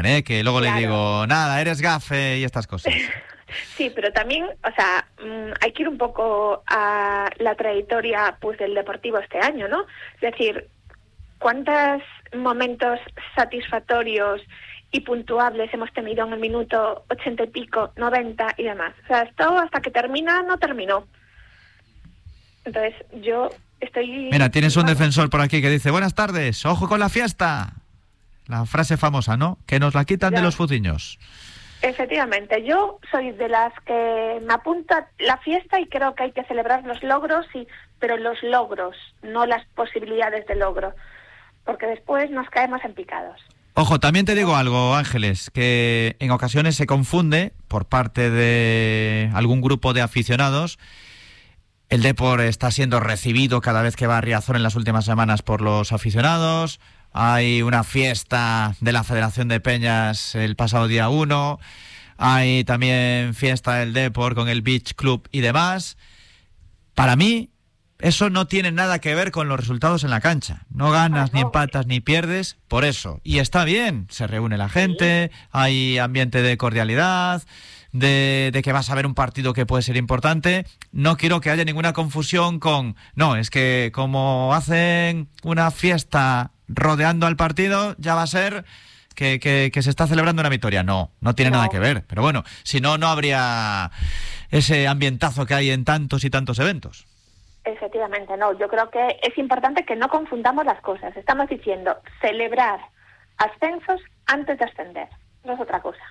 perdonar, que luego Claro. le digo, nada, eres gafe y estas cosas. Sí, pero también, o sea, hay que ir un poco a la trayectoria pues del Deportivo este año, ¿no? Es decir, ¿cuántos momentos satisfactorios y puntuables hemos tenido en el minuto 80 y pico, 90 y demás? O sea, esto hasta que termina, no terminó. Entonces, yo estoy... Mira, tienes un vamos, defensor por aquí que dice, buenas tardes, ojo con la fiesta. La frase famosa, ¿no? Que nos la quitan de Ya. los fuciños. Efectivamente, yo soy de las que me apunta la fiesta y creo que hay que celebrar los logros, pero los logros, no las posibilidades de logro, porque después nos caemos en picados. Ojo, también te digo algo, Ángeles, que en ocasiones se confunde por parte de algún grupo de aficionados. El Depor está siendo recibido cada vez que va a Riazor en las últimas semanas por los aficionados. Hay una fiesta de la Federación de Peñas el pasado día 1. Hay también fiesta del Depor con el Beach Club y demás. Para mí, eso no tiene nada que ver con los resultados en la cancha. No ganas, ni empatas, ni pierdes por eso. Y está bien, se reúne la gente, hay ambiente de cordialidad, de que vas a ver un partido que puede ser importante. No quiero que haya ninguna confusión con... No, es que como hacen una fiesta rodeando al partido, ya va a ser que se está celebrando una victoria. No tiene nada que ver. Pero bueno, si no, no habría ese ambientazo que hay en tantos y tantos eventos. Efectivamente, no. Yo creo que es importante que no confundamos las cosas. Estamos diciendo celebrar ascensos antes de ascender. No es otra cosa.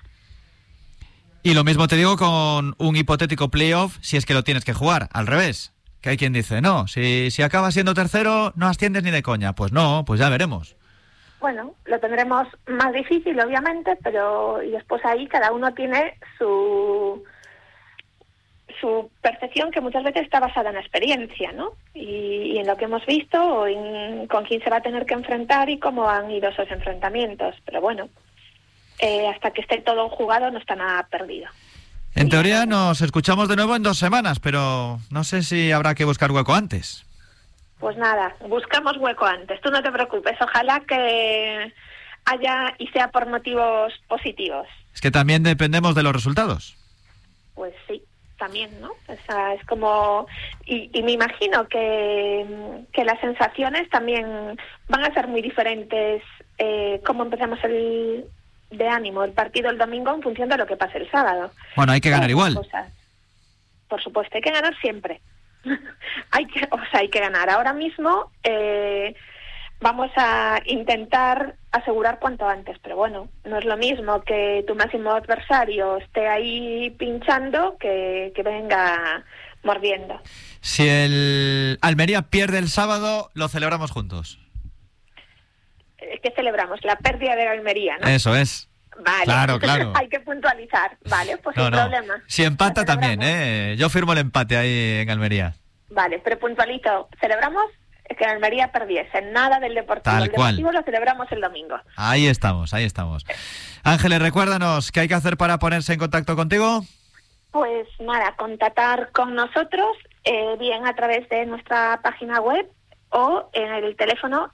Y lo mismo te digo con un hipotético playoff, si es que lo tienes que jugar, al revés. Que hay quien dice, no, si acabas siendo tercero, no asciendes ni de coña. Pues no, pues ya veremos. Bueno, lo tendremos más difícil, obviamente, pero y después ahí cada uno tiene su percepción, que muchas veces está basada en la experiencia, ¿no? Y en lo que hemos visto, o con quién se va a tener que enfrentar y cómo han ido esos enfrentamientos. Pero bueno, hasta que esté todo jugado no está nada perdido. En teoría nos escuchamos de nuevo en 2 semanas, pero no sé si habrá que buscar hueco antes. Pues nada, buscamos hueco antes, tú no te preocupes, ojalá que haya y sea por motivos positivos. Es que también dependemos de los resultados. Pues sí, también, ¿no? O sea, es como... Y me imagino que las sensaciones también van a ser muy diferentes, cómo empezamos de ánimo el partido el domingo en función de lo que pase el sábado. Bueno, hay que ganar igual. Por supuesto, hay que ganar siempre. hay que ganar. Ahora mismo vamos a intentar asegurar cuanto antes, pero bueno, no es lo mismo que tu máximo adversario esté ahí pinchando que venga mordiendo. Si el Almería pierde el sábado, lo celebramos juntos. ¿Qué celebramos? La pérdida de la Almería, ¿no? Eso es. Vale, Claro. hay que puntualizar. Vale, pues sin problema. Si empata también, Yo firmo el empate ahí en Almería. Vale, pero puntualito. ¿Celebramos? Que la Almería perdiese. Nada del Deportivo. Tal el cual. Deportivo lo celebramos el domingo. Ahí estamos. Ángeles, recuérdanos, ¿qué hay que hacer para ponerse en contacto contigo? Pues nada, contactar con nosotros, bien a través de nuestra página web o en el teléfono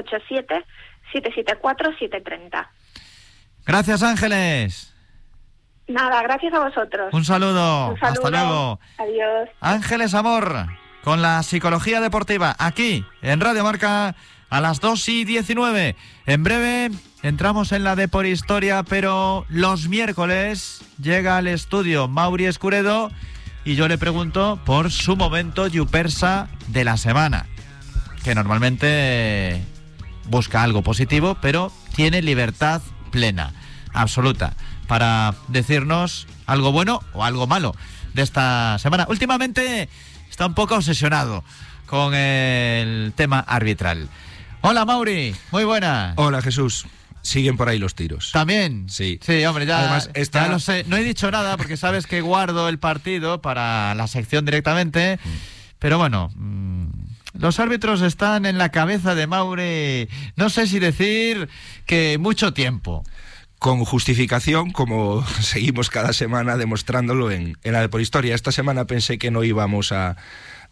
687-774-730. Gracias, Ángeles. Nada, gracias a vosotros. Un saludo. Hasta luego. Adiós. Ángeles Amor, con la psicología deportiva, aquí en Radio Marca a las 2:19. En breve entramos en la Deporhistoria, pero los miércoles llega al estudio Mauri Escuredo y yo le pregunto por su momento Yupersa de la semana, que normalmente busca algo positivo, pero tiene libertad plena, absoluta, para decirnos algo bueno o algo malo de esta semana. Últimamente está un poco obsesionado con el tema arbitral. Hola, Mauri, muy buenas. Hola, Jesús. Siguen por ahí los tiros. ¿También? Sí. Sí, hombre, ya, Además, ya lo sé. No he dicho nada porque sabes que guardo el partido para la sección directamente, pero bueno... Los árbitros están en la cabeza de Mauri, no sé si decir que mucho tiempo. Con justificación, como seguimos cada semana demostrándolo en la Deporhistoria. Esta semana pensé que no íbamos a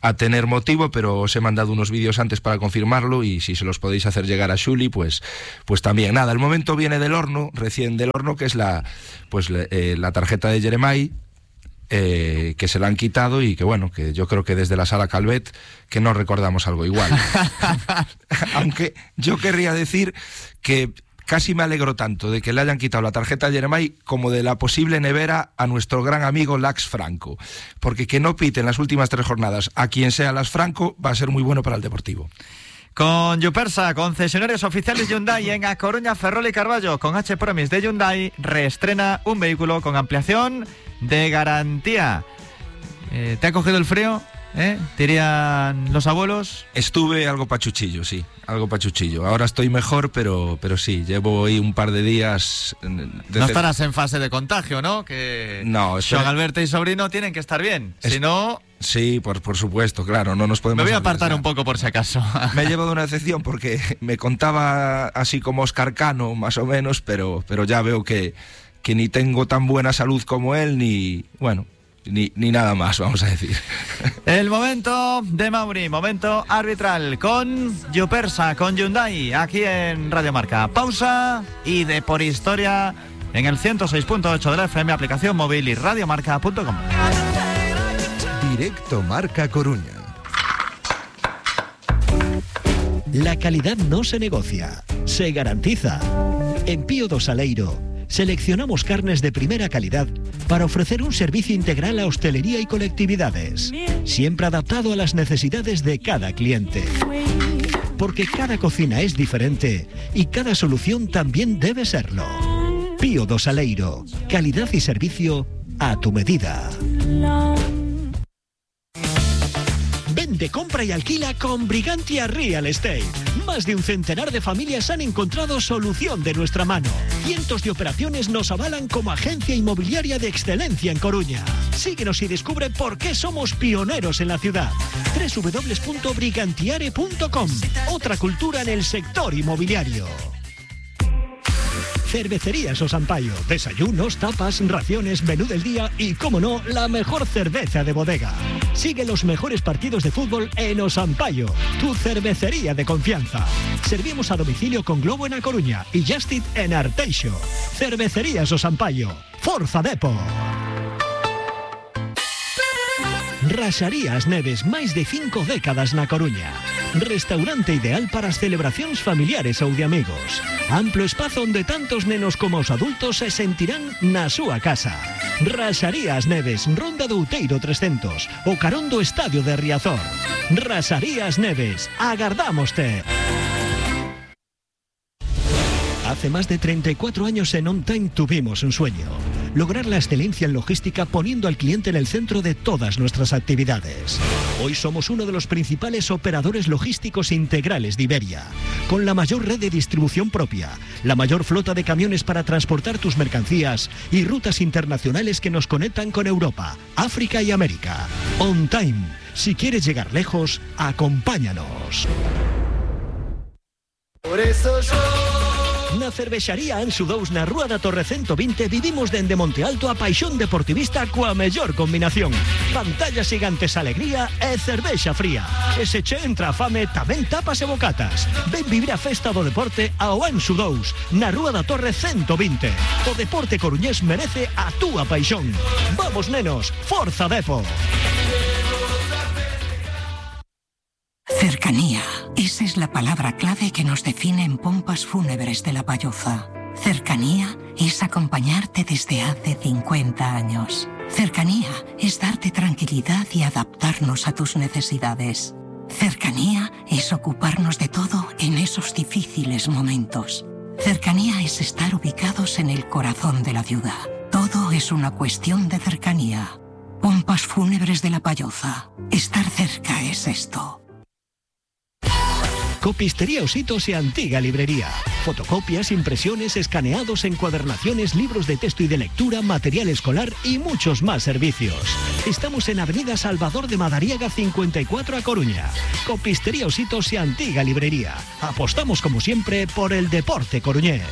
a tener motivo, pero os he mandado unos vídeos antes para confirmarlo, y si se los podéis hacer llegar a Xuli, pues también. Nada, el momento viene del horno, recién del horno, que es la tarjeta de Jeremai, que se la han quitado, y que bueno, que yo creo que desde la Sala Calvet que no recordamos algo igual. Aunque yo querría decir que casi me alegro tanto de que le hayan quitado la tarjeta a Jeremai como de la posible nevera a nuestro gran amigo Lax Franco, porque que no pite en las últimas 3 jornadas a quien sea Lax Franco va a ser muy bueno para el Deportivo. Con Yupersa, concesionarios oficiales Hyundai en A Coruña, Ferrol y Carballo, con H-Promise de Hyundai, reestrena un vehículo con ampliación de garantía. ¿Te ha cogido el frío? Dirían los abuelos. Estuve algo pachuchillo, sí, algo pachuchillo. Ahora estoy mejor, pero sí, llevo ahí un par de días. No estarás en fase de contagio, ¿no? Que no, Joan Alberto y sobrino tienen que estar bien, si no... Sí, por supuesto, claro, no nos podemos... Me voy a apartar un poco por si acaso. Me he llevado una excepción porque me contaba así como Óscar Cano, más o menos, pero ya veo que ni tengo tan buena salud como él, ni nada más, vamos a decir. El momento de Mauri, momento arbitral con Yupersa, con Hyundai, aquí en Radio Marca. Pausa y de por historia en el 106.8 de la FM, aplicación móvil y radiomarca.com. Directo Marca Coruña. La calidad no se negocia, se garantiza. En Pío do Saleiro seleccionamos carnes de primera calidad para ofrecer un servicio integral a hostelería y colectividades, siempre adaptado a las necesidades de cada cliente. Porque cada cocina es diferente y cada solución también debe serlo. Pío do Saleiro, calidad y servicio a tu medida. Vende, compra y alquila con Brigantia Real Estate. Más de un centenar de familias han encontrado solución de nuestra mano. Cientos de operaciones nos avalan como agencia inmobiliaria de excelencia en Coruña. Síguenos y descubre por qué somos pioneros en la ciudad. www.brigantiare.com. Otra cultura en el sector inmobiliario. Cervecerías Osampaio, desayunos, tapas, raciones, menú del día y, como no, la mejor cerveza de bodega. Sigue los mejores partidos de fútbol en Osampaio, tu cervecería de confianza. Servimos a domicilio con Globo en A Coruña y Just Eat en Arteixo. Cervecerías Osampaio, Forza Depo. Raxarías Neves, máis de 5 décadas na Coruña. Restaurante ideal para as celebracións familiares ou de amigos. Amplo espazo onde tantos nenos como os adultos se sentirán na súa casa. Raxarías Neves, Ronda do Outeiro 300, o carón do Estadio de Riazor. Raxarías Neves, agardámoste. Hace más de 34 años en On Time tuvimos un sueño: lograr la excelencia en logística poniendo al cliente en el centro de todas nuestras actividades. Hoy somos uno de los principales operadores logísticos integrales de Iberia, con la mayor red de distribución propia, la mayor flota de camiones para transportar tus mercancías y rutas internacionales que nos conectan con Europa, África y América. On Time. Si quieres llegar lejos, acompáñanos. Por eso yo... Na cervexaría Anxo 2 na Rúa da Torre 120 vivimos dende Monte Alto a paixón deportivista coa mellor combinación. Pantallas gigantes, alegría e cervexa fría. E se che entra a fame, tamén tapas e bocatas. Ven vivir a festa do deporte ao Anxo 2 na Rúa da Torre 120. O deporte coruñés merece a túa paixón. Vamos nenos, Forza Depo. Cercanía. Esa es la palabra clave que nos define en Pompas Fúnebres de La Palloza. Cercanía es acompañarte desde hace 50 años. Cercanía es darte tranquilidad y adaptarnos a tus necesidades. Cercanía es ocuparnos de todo en esos difíciles momentos. Cercanía es estar ubicados en el corazón de la ciudad. Todo es una cuestión de cercanía. Pompas Fúnebres de La Palloza. Estar cerca es esto. Copistería Ositos y Antiga Librería. Fotocopias, impresiones, escaneados, encuadernaciones, libros de texto y de lectura, material escolar y muchos más servicios. Estamos en Avenida Salvador de Madariaga 54 a Coruña. Copistería Ositos y Antiga Librería. Apostamos como siempre por el deporte coruñés.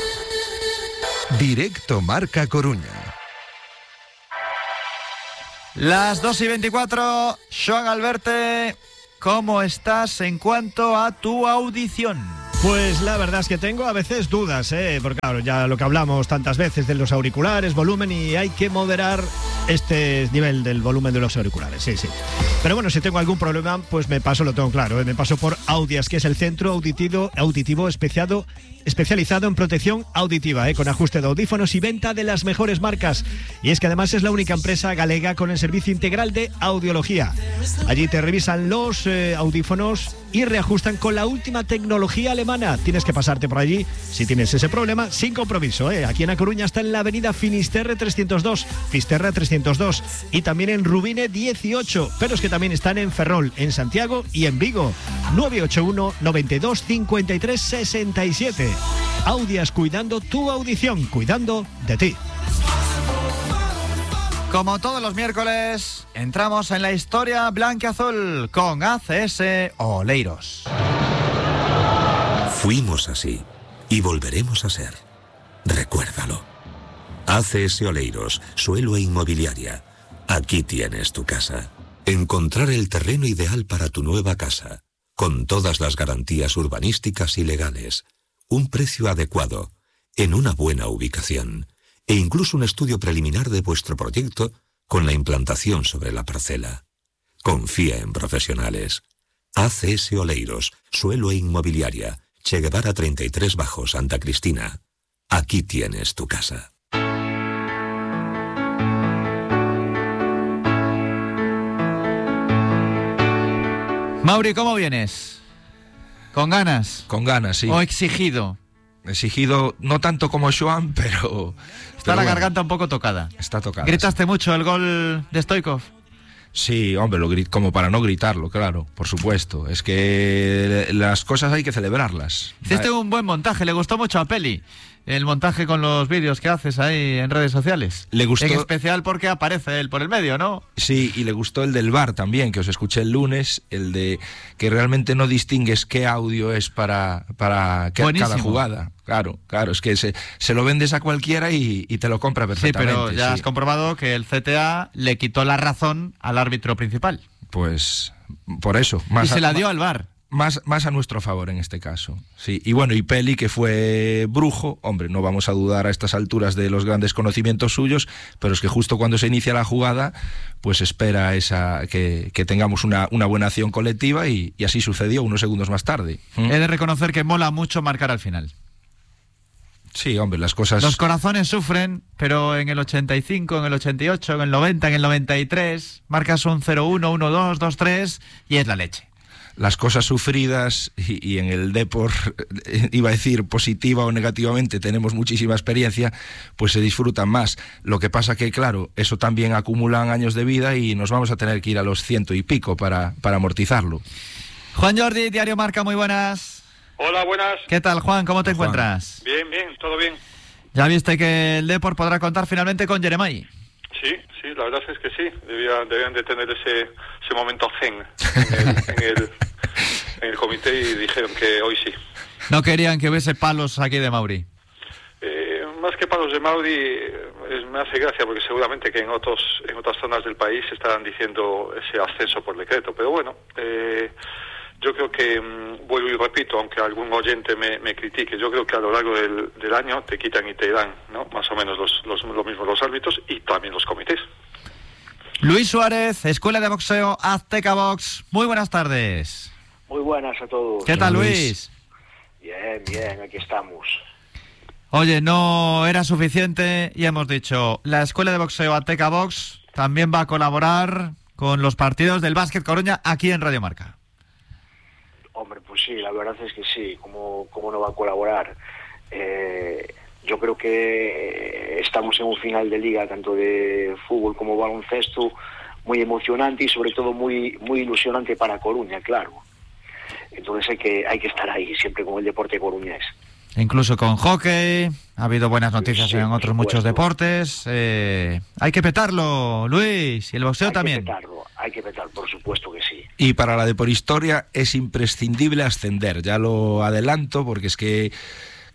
Directo Marca Coruña. Las 2:24, Joan Alberte, ¿cómo estás en cuanto a tu audición? Pues la verdad es que tengo a veces dudas, porque claro, ya lo que hablamos tantas veces de los auriculares, volumen, y hay que moderar este nivel del volumen de los auriculares, sí. Pero bueno, si tengo algún problema, pues me paso, lo tengo claro, me paso por Audias, que es el centro auditivo especializado en protección auditiva, con ajuste de audífonos y venta de las mejores marcas. Y es que además es la única empresa galega con el servicio integral de audiología. Allí te revisan los audífonos y reajustan con la última tecnología alemana. Tienes que pasarte por allí si tienes ese problema, sin compromiso. Aquí en A Coruña está en la avenida Finisterre 302, Fisterra 302, y también en Rubine 18, pero es que también están en Ferrol, en Santiago y en Vigo. 981 92 53 67. Audias, cuidando tu audición, cuidando de ti. Como todos los miércoles, entramos en la historia blanquiazul con ACS Oleiros. Fuimos así y volveremos a ser. Recuérdalo. ACS Oleiros, suelo e inmobiliaria. Aquí tienes tu casa. Encontrar el terreno ideal para tu nueva casa, con todas las garantías urbanísticas y legales, un precio adecuado, en una buena ubicación, e incluso un estudio preliminar de vuestro proyecto con la implantación sobre la parcela. Confía en profesionales. ACS Oleiros, suelo e inmobiliaria, Che Guevara 33 Bajo, Santa Cristina. Aquí tienes tu casa. Mauri, ¿cómo vienes? ¿Con ganas? Con ganas, sí. ¿O exigido? Exigido, no tanto como Joan, pero... Está la garganta un poco tocada. Está tocada. ¿Gritaste mucho el gol de Stoichkov? Sí, hombre, como para no gritarlo, claro, por supuesto. Es que las cosas hay que celebrarlas. Hiciste un buen montaje, le gustó mucho a Peli el montaje con los vídeos que haces ahí en redes sociales. Le gustó. En especial porque aparece él por el medio, ¿no? Sí, y le gustó el del VAR también, que os escuché el lunes, el de que realmente no distingues qué audio es para cada jugada. Claro, es que se lo vendes a cualquiera y te lo compra perfectamente. Sí, pero ya has comprobado que el CTA le quitó la razón al árbitro principal. Pues por eso. Y se la dio al VAR. Más a nuestro favor en este caso. Sí, y bueno, y Peli, que fue brujo, hombre, no vamos a dudar a estas alturas de los grandes conocimientos suyos, pero es que justo cuando se inicia la jugada, pues espera que tengamos una buena acción colectiva y así sucedió unos segundos más tarde. He de reconocer que mola mucho marcar al final. Sí, hombre, las cosas... Los corazones sufren, pero en el 85, en el 88, en el 90, en el 93, marcas un 0-1, 1-2, 2-3 y es la leche. Las cosas sufridas, y en el Depor, iba a decir positiva o negativamente, tenemos muchísima experiencia, pues se disfrutan más. Lo que pasa que, claro, eso también acumulan años de vida y nos vamos a tener que ir a los 100 y pico para amortizarlo. Juan Jordi, Diario Marca, muy buenas. Hola, buenas. ¿Qué tal, Juan? ¿Cómo te encuentras? Bien, todo bien. ¿Ya viste que el Depor podrá contar finalmente con Jeremai? Sí, la verdad es que sí. Debían de tener ese momento zen en el comité y dijeron que hoy sí. No querían que hubiese palos aquí de Mauri. Más que palos de Mauri, me hace gracia porque seguramente que en otras zonas del país estarán diciendo ese ascenso por decreto. Pero bueno, yo creo que, vuelvo y repito, aunque algún oyente me critique, yo creo que a lo largo del año te quitan y te dan, ¿no? Más o menos lo mismo los árbitros y también los comités. Luis Suárez, Escuela de Boxeo Azteca Box. Muy buenas tardes. Muy buenas a todos. ¿Qué tal, Luis? Bien, aquí estamos. Oye, no era suficiente y hemos dicho, la Escuela de Boxeo Azteca Box también va a colaborar con los partidos del Básquet Coruña aquí en Radio Marca. Hombre, pues sí, la verdad es que sí, ¿cómo no va a colaborar? Yo creo que estamos en un final de liga, tanto de fútbol como baloncesto, muy emocionante y sobre todo muy ilusionante para Coruña, claro. Entonces hay que estar ahí, siempre con el deporte coruñés. Incluso con hockey, ha habido buenas noticias en otros muchos deportes. Hay que petarlo, Luis, y el boxeo también. Hay que petarlo, por supuesto que sí. Y para la Deporhistoria es imprescindible ascender, ya lo adelanto, porque es que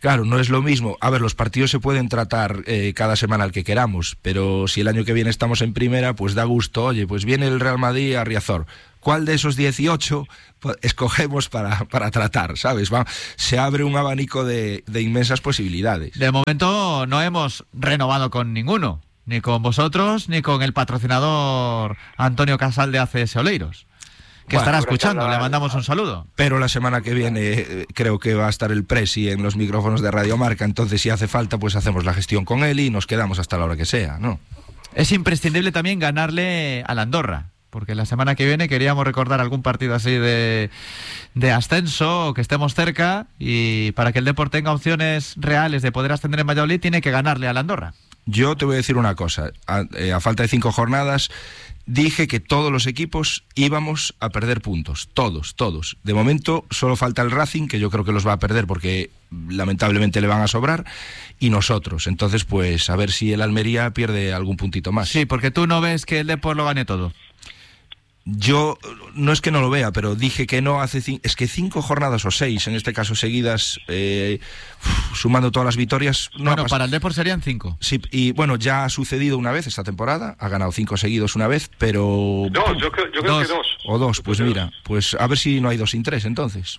Claro, no es lo mismo. A ver, los partidos se pueden tratar cada semana al que queramos, pero si el año que viene estamos en primera, pues da gusto. Oye, pues viene el Real Madrid a Riazor. ¿Cuál de esos 18 escogemos para tratar? ¿Sabes? Se abre un abanico de inmensas posibilidades. De momento no hemos renovado con ninguno, ni con vosotros, ni con el patrocinador Antonio Casal de ACS Oleiros, que estará escuchando, le mandamos un saludo. Pero la semana que viene creo que va a estar el Presi en los micrófonos de Radio Marca, entonces si hace falta pues hacemos la gestión con él y nos quedamos hasta la hora que sea, ¿no? Es imprescindible también ganarle al Andorra, porque la semana que viene queríamos recordar algún partido así de ascenso, o que estemos cerca, y para que el Depor tenga opciones reales de poder ascender en Valladolid tiene que ganarle al Andorra. Yo te voy a decir una cosa, a falta de 5 jornadas dije que todos los equipos íbamos a perder puntos, todos. De momento solo falta el Racing, que yo creo que los va a perder porque lamentablemente le van a sobrar, y nosotros. Entonces pues a ver si el Almería pierde algún puntito más. Sí, porque tú no ves que el Depor lo gane todo. Yo no es que no lo vea, pero dije que no es que 5 jornadas o 6, en este caso seguidas, sumando todas las victorias. Bueno, para el Depor serían 5. Sí, y bueno, ya ha sucedido una vez esta temporada, ha ganado 5 seguidos una vez, pero... No, yo creo que 2. O 2, pues mira, pues a ver si no hay 2 sin 3 entonces.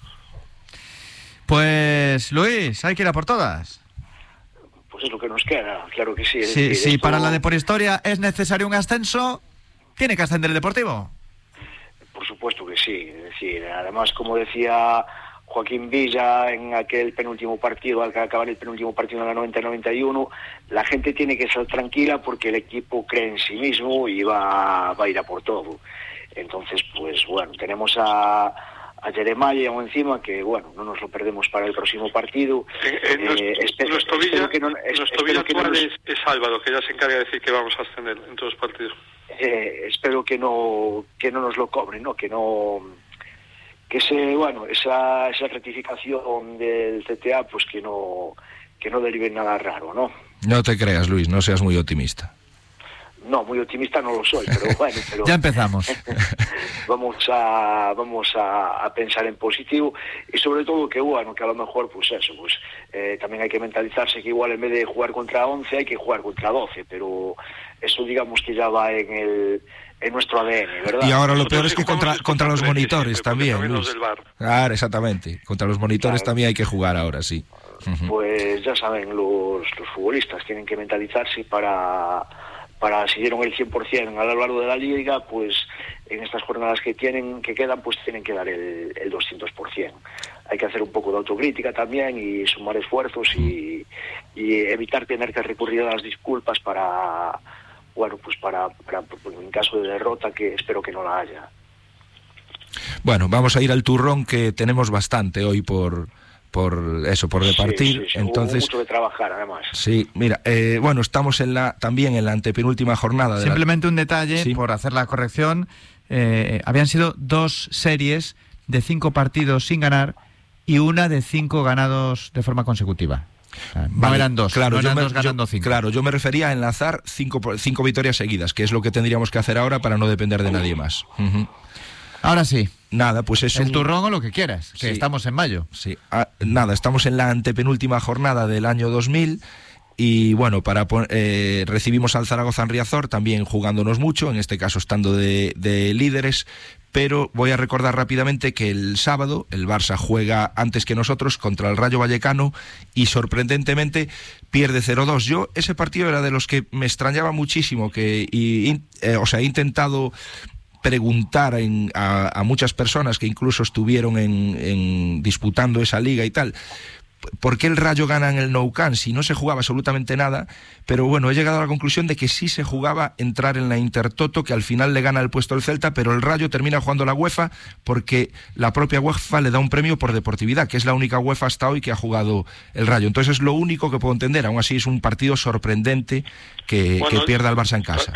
Pues Luis, hay que ir a por todas. Pues es lo que nos queda, claro que sí. Si esto... para la Depor Historia es necesario un ascenso, ¿tiene que ascender el Deportivo? Por supuesto que sí, es decir, además como decía Joaquín Villa en aquel penúltimo partido, al acabar el penúltimo partido en la 90-91, la gente tiene que estar tranquila porque el equipo cree en sí mismo y va a ir a por todo. Entonces, pues bueno, tenemos a Jeremiah encima, que bueno, no nos lo perdemos para el próximo partido. Nuestro Villa actual es Álvaro, que ya se encarga de decir que vamos a ascender en todos los partidos. Espero que no nos lo cobren, ¿no? Que esa rectificación del CTA, pues que no derive nada raro, ¿no? No te creas, Luis, no seas muy optimista. No, muy optimista no lo soy, pero bueno, ya empezamos. vamos a pensar en positivo, y sobre todo que bueno, que a lo mejor pues eso, pues también hay que mentalizarse que igual en vez de jugar contra 11 hay que jugar contra 12, pero eso digamos que ya va en nuestro ADN, ¿verdad? Y ahora lo peor es que contra los monitores también, Luis. Claro, exactamente, contra los monitores también hay que jugar ahora, sí. Pues ya saben, los futbolistas tienen que mentalizarse para si dieron el 100% a lo largo de la liga, pues en estas jornadas que quedan, pues tienen que dar el 200%. Hay que hacer un poco de autocrítica también y sumar esfuerzos y evitar tener que recurrir a las disculpas para en caso de derrota, que espero que no la haya. Bueno, vamos a ir al turrón, que tenemos bastante hoy por repartir. Sí. Entonces, hubo mucho de trabajar, además. Sí, mira, bueno, estamos también en la antepenúltima jornada. Simplemente un detalle, por hacer la corrección, habían sido 2 series de 5 partidos sin ganar y una de 5 ganados de forma consecutiva. No eran 2, claro, no eran 2 ganando 5. Claro, yo me refería a enlazar 5 victorias seguidas, que es lo que tendríamos que hacer ahora para no depender de nadie más. Ahora sí. Nada, pues es el turrón o lo que quieras, que estamos en mayo. Sí, nada, estamos en la antepenúltima jornada del año 2000 y bueno, recibimos al Zaragoza en Riazor, también jugándonos mucho, en este caso estando de líderes, pero voy a recordar rápidamente que el sábado el Barça juega antes que nosotros contra el Rayo Vallecano y sorprendentemente pierde 0-2. Yo ese partido era de los que me extrañaba muchísimo, he intentado preguntar a muchas personas que incluso estuvieron disputando esa liga y tal, ¿por qué el Rayo gana en el Nou Camp si no se jugaba absolutamente nada? Pero bueno, he llegado a la conclusión de que sí se jugaba entrar en la Intertoto, que al final le gana el puesto el Celta, pero el Rayo termina jugando la UEFA porque la propia UEFA le da un premio por deportividad, que es la única UEFA hasta hoy que ha jugado el Rayo. Entonces es lo único que puedo entender. Aún así es un partido sorprendente que pierda el Barça en casa.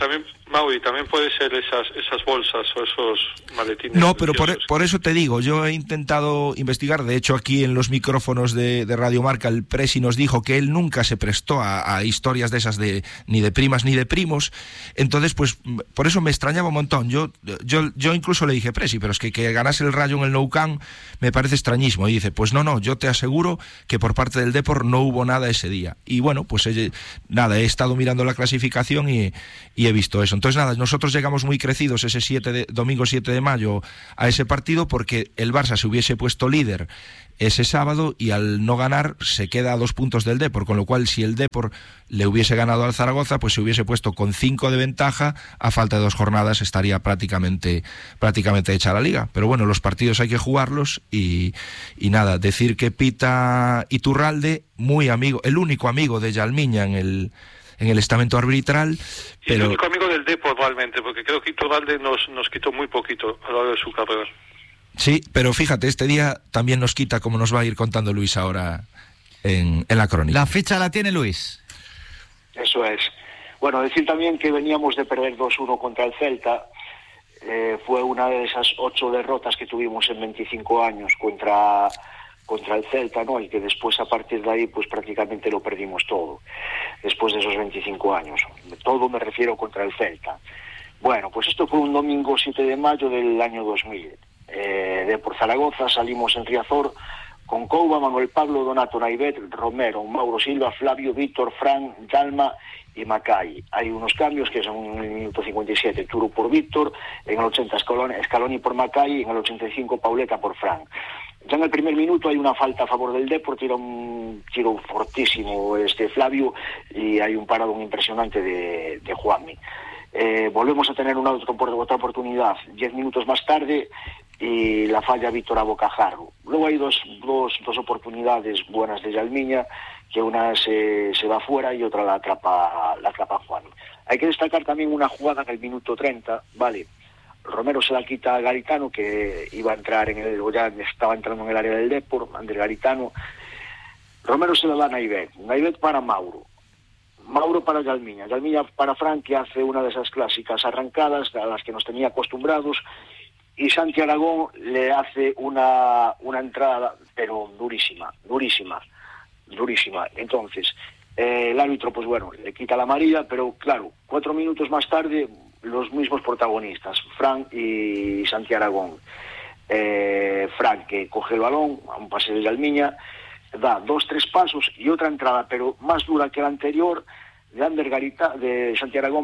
Mauri, también puede ser esas bolsas o esos maletines. No, pero por eso te digo, yo he intentado investigar, de hecho aquí en los micrófonos de Radio Marca el Presi nos dijo que él nunca se prestó a historias de esas ni de primas ni de primos, entonces pues por eso me extrañaba un montón. Yo incluso le dije, Presi, pero es que ganase el Rayo en el Nou Camp me parece extrañísimo, y dice, pues no, yo te aseguro que por parte del Depor no hubo nada ese día, y bueno, pues nada, he estado mirando la clasificación y he visto eso. Entonces nada, nosotros llegamos muy crecidos ese domingo 7 de mayo a ese partido porque el Barça se hubiese puesto líder ese sábado y al no ganar se queda a 2 puntos del Depor, con lo cual si el Depor le hubiese ganado al Zaragoza pues se hubiese puesto con 5 de ventaja, a falta de 2 jornadas estaría prácticamente hecha la liga. Pero bueno, los partidos hay que jugarlos y nada, decir que pita Iturralde, muy amigo, el único amigo de Yalmiña en el estamento arbitral, pero... Y el único amigo del Depor realmente, porque creo que Iturralde nos quitó muy poquito a lo largo de su carrera. Sí, pero fíjate, este día también nos quita, como nos va a ir contando Luis ahora en la crónica. La ficha la tiene Luis. Eso es. Bueno, decir también que veníamos de perder 2-1 contra el Celta. Fue una de esas 8 derrotas que tuvimos en 25 años contra el Celta, ¿no? Y que después a partir de ahí pues prácticamente lo perdimos todo, después de esos 25 años. Todo me refiero contra el Celta. Bueno, pues esto fue un domingo 7 de mayo del año 2000. De por Zaragoza salimos en Riazor con Couba, Manuel Pablo, Donato, Naivet, Romero, Mauro Silva, Flavio, Víctor, Fran, Dalma y Macay. Hay unos cambios que son en el minuto 57 Turo por Víctor, en el 80 Scaloni por Macay y en el 85 Pauleta por Fran. Ya en el primer minuto hay una falta a favor del Depor, tira un tiro fortísimo Flavio y hay un paradón impresionante de Juanmi. Volvemos a tener una otra oportunidad 10 minutos más tarde y la falla Víctor a bocajarro. Luego hay dos oportunidades buenas de Yalmiña, que una se va fuera y otra la atrapa Juan. Hay que destacar también una jugada en el minuto 30, ¿vale? Romero se la quita a Garitano, que iba a entrar ya estaba entrando en el área del Depor, Ander Garitano. Romero se la da a Naivet para Mauro para Yalmiña para Fran, que hace una de esas clásicas arrancadas a las que nos tenía acostumbrados, y Santi Aragón le hace una entrada, pero durísima. Entonces, el árbitro, pues bueno, le quita la amarilla, pero claro, 4 minutos más tarde, los mismos protagonistas, Fran y Santi Aragón. Fran, que coge el balón, a un pase de Yalmiña, da 2-3 pasos y otra entrada, pero más dura que la anterior, de Santi Aragón,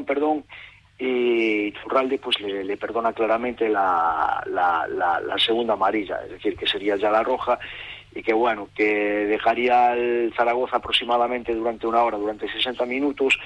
y Iturralde pues le perdona claramente la segunda amarilla, es decir, que sería ya la roja, y que bueno, que dejaría al Zaragoza aproximadamente durante una hora, durante 60 minutos,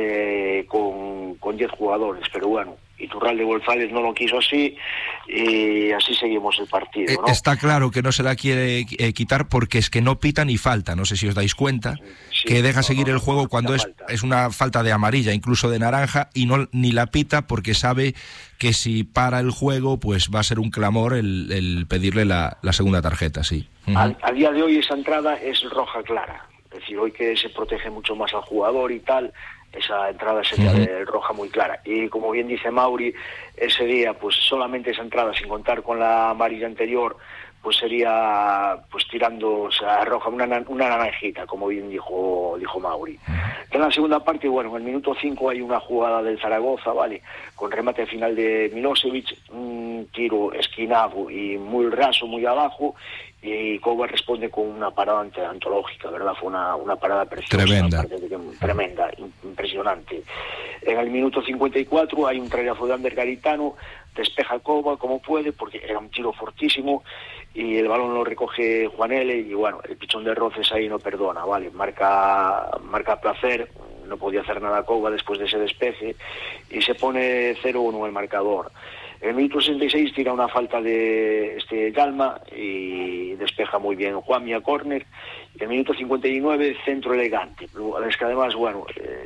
con 10 jugadores, pero bueno, Iturralde González no lo quiso así y así seguimos el partido, ¿no? Está claro que no se la quiere quitar porque es que no pita ni falta, no sé si os dais cuenta, sí, que deja seguir el juego cuando es una falta de amarilla, incluso de naranja, y ni la pita porque sabe que si para el juego pues va a ser un clamor el pedirle la segunda tarjeta, sí. A día de hoy esa entrada es roja clara, es decir, hoy que se protege mucho más al jugador y tal, esa entrada sería de roja muy clara. Y como bien dice Mauri, ese día pues solamente esa entrada, sin contar con la amarilla anterior, pues sería pues tirando, o sea, roja, una naranjita, como bien dijo Mauri. En la segunda parte, bueno, en el minuto 5 hay una jugada del Zaragoza, ¿vale? Con remate final de Milosevic, un tiro esquinado y muy raso, muy abajo, y Couba responde con una parada antológica, ¿verdad? Fue una parada preciosa. Tremenda, impresionante. En el minuto 54 hay un trayazo de Ander Garitano, despeja Couba como puede, porque era un tiro fortísimo, y el balón lo recoge Juan L, y bueno, el pichón de Roces ahí no perdona, ¿vale? Marca Placer, no podía hacer nada Couba después de ese despeje, y se pone 0-1 el marcador. En el minuto 66 tira una falta de Dalma y despeja muy bien Juanmi a córner. En el minuto 59 centro elegante. Es que además, bueno,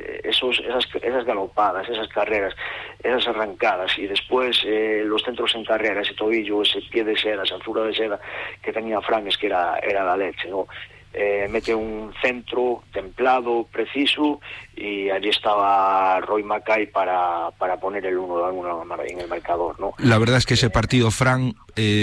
esas galopadas, esas carreras, esas arrancadas y después los centros en carrera, ese tobillo, ese pie de seda, esa altura de seda que tenía Fran, es que era la leche, ¿no? mete un centro templado, preciso, y allí estaba Roy Mackay para poner el 1-1 en el marcador, ¿no? La verdad es que ese partido, Fran,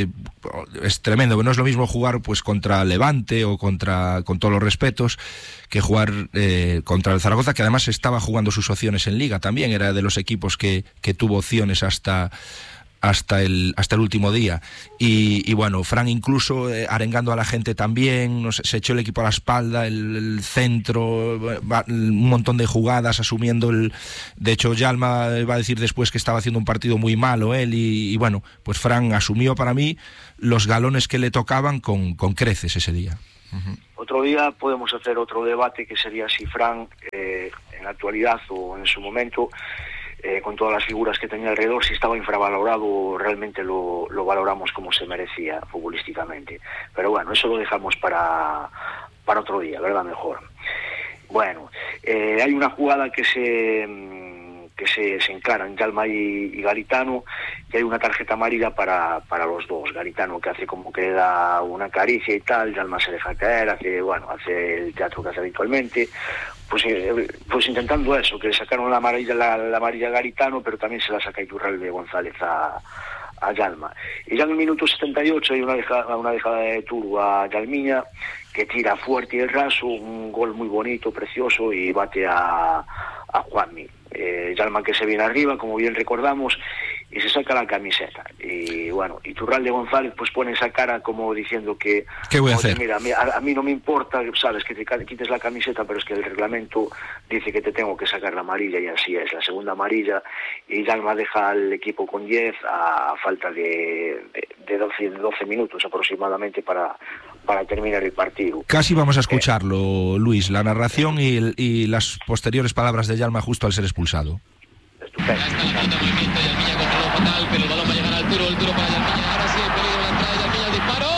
es tremendo. No es lo mismo jugar pues contra Levante o con todos los respetos, que jugar contra el Zaragoza, que además estaba jugando sus opciones en Liga también, era de los equipos que tuvo opciones hasta el último día, y bueno, Fran incluso arengando a la gente también, no sé, se echó el equipo a la espalda, el centro, un montón de jugadas, asumiendo de hecho Yalma va a decir después que estaba haciendo un partido muy malo él, y bueno, pues Fran asumió para mí los galones que le tocaban con creces ese día. Otro día podemos hacer otro debate, que sería si Fran en la actualidad o en su momento, con todas las figuras que tenía alrededor, si estaba infravalorado o realmente lo valoramos como se merecía futbolísticamente. Pero bueno, eso lo dejamos para otro día, ¿verdad? Mejor. Bueno, hay una jugada que se encaran Yalma y Garitano, y hay una tarjeta amarilla para los dos. Garitano, que hace como que da una caricia y tal, Yalma se deja caer, hace el teatro que hace habitualmente, pues intentando eso, que le sacaron la amarilla a Garitano, pero también se la saca Iturralde González a Yalma. Y ya en el minuto 78 hay una dejada de Turu a Yalmiña, que tira fuerte y el raso, un gol muy bonito, precioso, y bate a Juanmi. Yalma, que se viene arriba, como bien recordamos, y se saca la camiseta. Y bueno, Iturralde González pues pone esa cara como diciendo que... ¿Qué voy a hacer? Mira, a mí no me importa, sabes, que te quites la camiseta, pero es que el reglamento dice que te tengo que sacar la amarilla, y así es, la segunda amarilla, y Yalma deja al equipo con 10 a falta de 12 minutos aproximadamente para terminar el partido. Casi vamos a escucharlo, Luis, la narración y las posteriores palabras de Yalma justo al ser expulsado. Estupendo. Fatal, pero el balón va a llegar al Turo, el Turo para Yalmiña, ahora sí hay peligro, la entrada de Yalmiña, el disparo,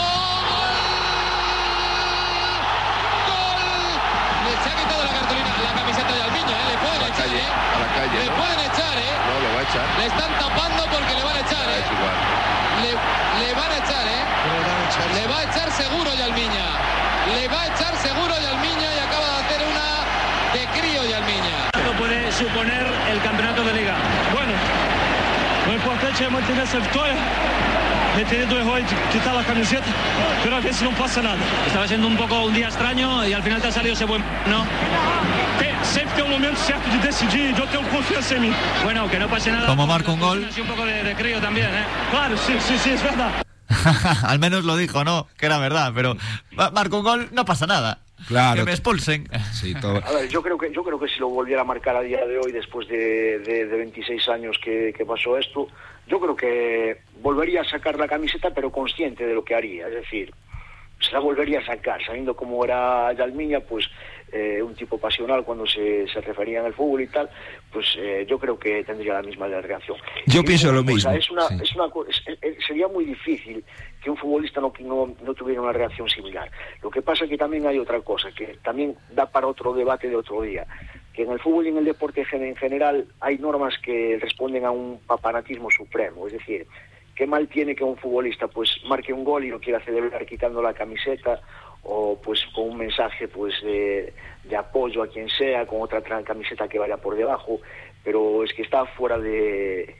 ¡gol! Se ha quitado la camiseta de Yalmiña, le pueden echar, a la calle, le pueden echar, no, lo va a echar, le están tapando porque le van a echar, es igual. Le van a echar, le va a echar seguro Yalmiña, le va a echar seguro Yalmiña, y acaba de hacer una de crío Yalmiña. Esto puede suponer el campeonato de Liga. Bueno, lo importante es mantener esa victoria, deteniendo el error de quitar la camiseta, pero a veces no pasa nada. Estaba siendo un día extraño y al final te ha salido ese buen, ¿no? Siempre tengo un momento cierto de decidir, yo tengo confianza en mí. Bueno, que no pase nada. Como marca un gol. Un poco de crío también, ¿eh? Claro, sí, es verdad. Al menos lo dijo, ¿no? Que era verdad, pero marca un gol, no pasa nada. Claro. Que me expulsen. Sí, todo. A ver, yo creo que si lo volviera a marcar a día de hoy, después de 26 años que pasó esto, yo creo que volvería a sacar la camiseta, pero consciente de lo que haría. Es decir, se la volvería a sacar, sabiendo cómo era Yalmiña, pues un tipo pasional cuando se refería en el fútbol y tal, pues yo creo que tendría la misma reacción. Yo pienso lo mismo. Sería muy difícil que un futbolista no tuviera una reacción similar. Lo que pasa es que también hay otra cosa, que también da para otro debate de otro día, que en el fútbol y en el deporte en general hay normas que responden a un papanatismo supremo. Es decir, qué mal tiene que un futbolista pues marque un gol y lo quiera celebrar quitando la camiseta, o pues con un mensaje pues de apoyo a quien sea, con otra camiseta que vaya por debajo, pero es que está fuera de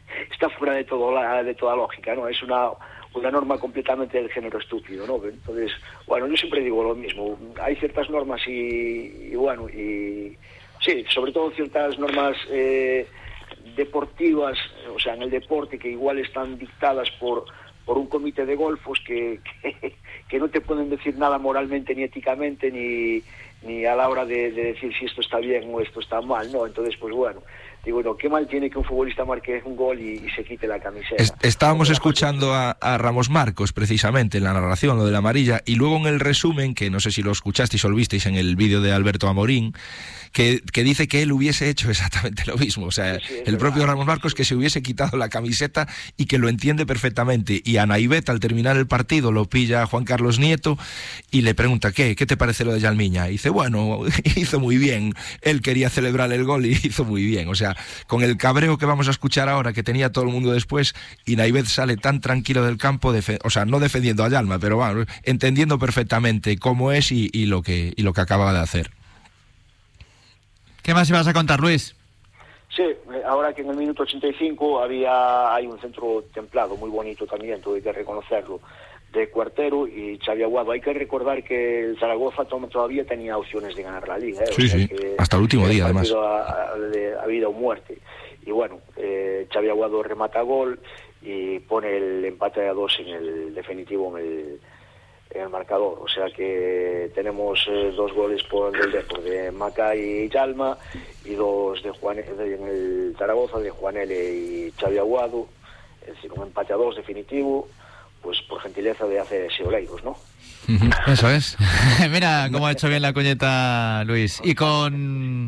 toda lógica, ¿no? Es una norma completamente del género estúpido, ¿no? Entonces, bueno, yo siempre digo lo mismo, hay ciertas normas y sí, sobre todo ciertas normas deportivas, o sea, en el deporte, que igual están dictadas por un comité de golfos que no te pueden decir nada moralmente ni éticamente ni a la hora de decir si esto está bien o esto está mal, ¿no? Entonces, pues bueno, digo, no, qué mal tiene que un futbolista marque un gol y se quite la camiseta. Estábamos escuchando a Ramos Marcos, precisamente, en la narración, lo de la amarilla, y luego en el resumen, que no sé si lo escuchasteis o lo visteis en el vídeo de Alberto Amorín, que dice que él hubiese hecho exactamente lo mismo. O sea, sí, el propio Ramos Marcos, que se hubiese quitado la camiseta y que lo entiende perfectamente. Y a Naivet, al terminar el partido, lo pilla Juan Juan Carlos Nieto, y le pregunta, ¿qué te parece lo de Yalmiña? Y dice, bueno, hizo muy bien, él quería celebrar el gol y hizo muy bien. O sea, con el cabreo que vamos a escuchar ahora, que tenía todo el mundo después, y Naivez sale tan tranquilo del campo, o sea, no defendiendo a Yalma, pero bueno, entendiendo perfectamente cómo es y lo que acababa de hacer. ¿Qué más ibas a contar, Luis? Sí, ahora que en el minuto 85 hay un centro templado muy bonito también, hay que reconocerlo, de Cuartero y Xavi Aguado. Hay que recordar que el Zaragoza todavía tenía opciones de ganar la Liga. Sí, sí, hasta el último día, además. A vida o muerte. Y bueno, Xavi Aguado remata gol y pone el empate a 2 en el definitivo en el marcador. O sea que tenemos 2 goles de Maca y Yalma, y 2 de Juanele en el Zaragoza, de Juanele y Xavi Aguado. Es decir, un empate a 2 definitivo, pues por gentileza de ACS Oleiros, ¿no? Eso es. Mira cómo ha hecho bien la cuñeta Luis. Y con